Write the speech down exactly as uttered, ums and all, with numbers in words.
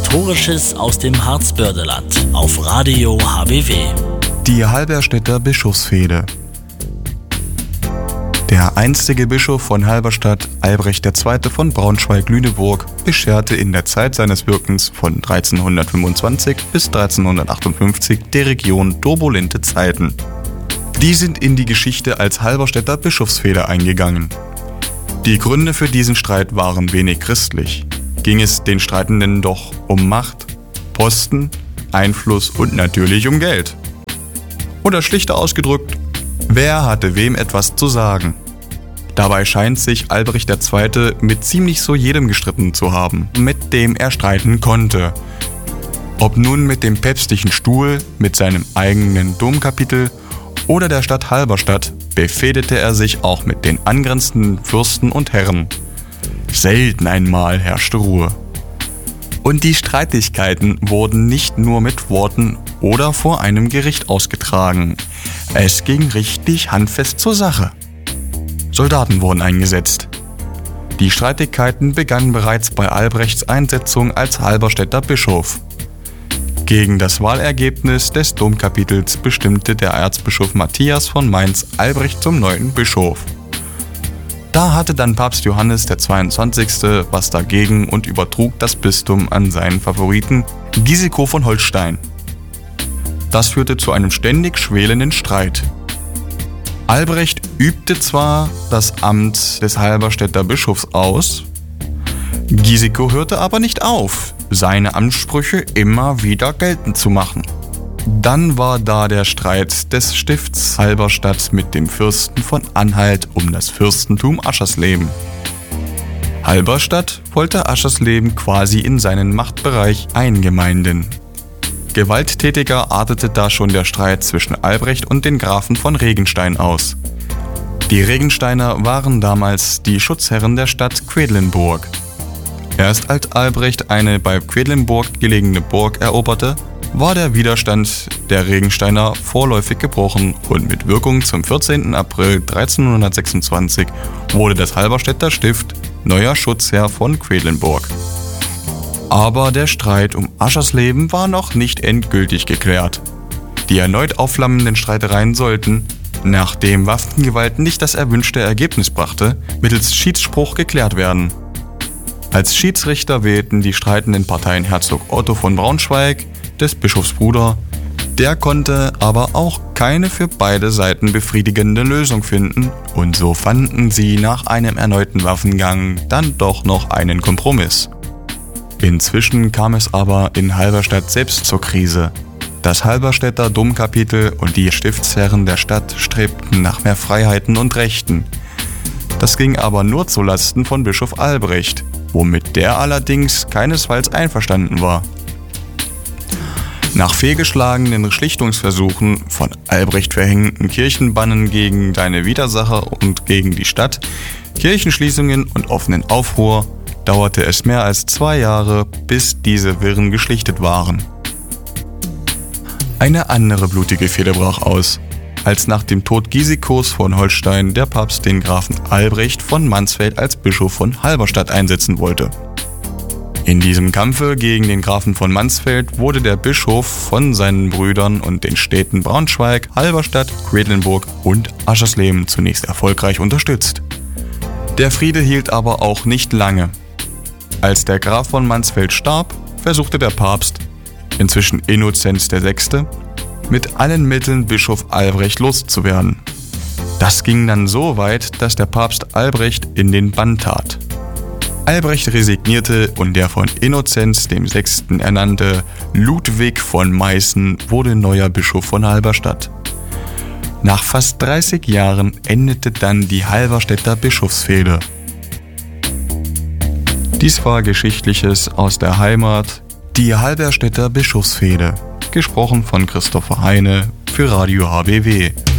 Historisches aus dem Harzbördeland auf Radio H B W. Die Halberstädter Bischofsfehde. Der einstige Bischof von Halberstadt, Albrecht der Zweite von Braunschweig-Lüneburg, bescherte in der Zeit seines Wirkens von dreizehnhundertfünfundzwanzig bis dreizehnhundertachtundfünfzig der Region turbulente Zeiten. Die sind in die Geschichte als Halberstädter Bischofsfehde eingegangen. Die Gründe für diesen Streit waren wenig christlich. Ging es den Streitenden doch um Macht, Posten, Einfluss und natürlich um Geld. Oder schlichter ausgedrückt, wer hatte wem etwas zu sagen? Dabei scheint sich Albrecht der Zweite mit ziemlich so jedem gestritten zu haben, mit dem er streiten konnte. Ob nun mit dem päpstlichen Stuhl, mit seinem eigenen Domkapitel oder der Stadt Halberstadt, befehdete er sich auch mit den angrenzenden Fürsten und Herren. Selten einmal herrschte Ruhe. Und die Streitigkeiten wurden nicht nur mit Worten oder vor einem Gericht ausgetragen. Es ging richtig handfest zur Sache. Soldaten wurden eingesetzt. Die Streitigkeiten begannen bereits bei Albrechts Einsetzung als Halberstädter Bischof. Gegen das Wahlergebnis des Domkapitels bestimmte der Erzbischof Matthias von Mainz Albrecht zum neuen Bischof. Da hatte dann Papst Johannes der zweiundzwanzigste was dagegen und übertrug das Bistum an seinen Favoriten Giesecke von Holstein. Das führte zu einem ständig schwelenden Streit. Albrecht übte zwar das Amt des Halberstädter Bischofs aus, Giesecke hörte aber nicht auf, seine Ansprüche immer wieder geltend zu machen. Dann war da der Streit des Stifts Halberstadt mit dem Fürsten von Anhalt um das Fürstentum Aschersleben. Halberstadt wollte Aschersleben quasi in seinen Machtbereich eingemeinden. Gewalttätiger artete da schon der Streit zwischen Albrecht und den Grafen von Regenstein aus. Die Regensteiner waren damals die Schutzherren der Stadt Quedlinburg. Erst als Albrecht eine bei Quedlinburg gelegene Burg eroberte, war der Widerstand der Regensteiner vorläufig gebrochen und mit Wirkung zum vierzehnten April dreizehnhundertsechsundzwanzig wurde das Halberstädter Stift neuer Schutzherr von Quedlinburg. Aber der Streit um Aschersleben war noch nicht endgültig geklärt. Die erneut aufflammenden Streitereien sollten, nachdem Waffengewalt nicht das erwünschte Ergebnis brachte, mittels Schiedsspruch geklärt werden. Als Schiedsrichter wählten die streitenden Parteien Herzog Otto von Braunschweig, des Bischofs Bruder. Der konnte aber auch keine für beide Seiten befriedigende Lösung finden und so fanden sie nach einem erneuten Waffengang dann doch noch einen Kompromiss. Inzwischen kam es aber in Halberstadt selbst zur Krise. Das Halberstädter Domkapitel und die Stiftsherren der Stadt strebten nach mehr Freiheiten und Rechten. Das ging aber nur zulasten von Bischof Albrecht, womit der allerdings keinesfalls einverstanden war. Nach fehlgeschlagenen Schlichtungsversuchen, von Albrecht verhängten Kirchenbannen gegen seine Widersacher und gegen die Stadt, Kirchenschließungen und offenen Aufruhr, dauerte es mehr als zwei Jahre, bis diese Wirren geschlichtet waren. Eine andere blutige Fehde brach aus, als nach dem Tod Gieseckes von Holstein der Papst den Grafen Albrecht von Mansfeld als Bischof von Halberstadt einsetzen wollte. In diesem Kampfe gegen den Grafen von Mansfeld wurde der Bischof von seinen Brüdern und den Städten Braunschweig, Halberstadt, Quedlinburg und Aschersleben zunächst erfolgreich unterstützt. Der Friede hielt aber auch nicht lange. Als der Graf von Mansfeld starb, versuchte der Papst, inzwischen Innozenz der Sechste, mit allen Mitteln Bischof Albrecht loszuwerden. Das ging dann so weit, dass der Papst Albrecht in den Bann tat. Albrecht resignierte und der von Innozenz dem Sechsten ernannte Ludwig von Meißen wurde neuer Bischof von Halberstadt. Nach fast dreißig Jahren endete dann die Halberstädter Bischofsfehde. Dies war Geschichtliches aus der Heimat, die Halberstädter Bischofsfehde, gesprochen von Christopher Heine für Radio H B W.